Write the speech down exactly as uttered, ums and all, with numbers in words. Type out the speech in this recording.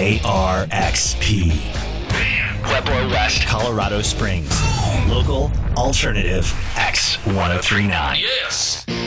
K R X P. Pueblo West, Colorado Springs. Local Alternative X ten thirty-nine. Yes!